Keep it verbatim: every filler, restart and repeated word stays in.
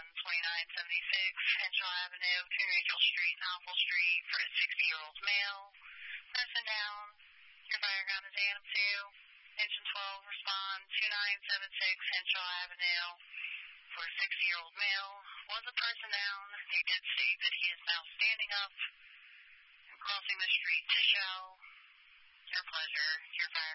one twenty-nine seventy-six Henshaw Avenue, two Rachel Street, Knopfel Street, for a sixty-year-old male. Person down. Your fireground is Adam two. Engine twelve, respond two nine seven six Henshaw Avenue for a sixty-year-old male. Was a person down. He did state that he is now standing up and crossing the street to show. Your pleasure. Your fire.